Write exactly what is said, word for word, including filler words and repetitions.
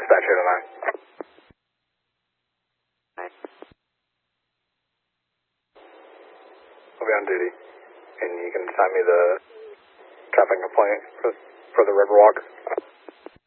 dispatch here tonight. I'll be on duty, and you can assign me the traffic complaint for, for the Riverwalk.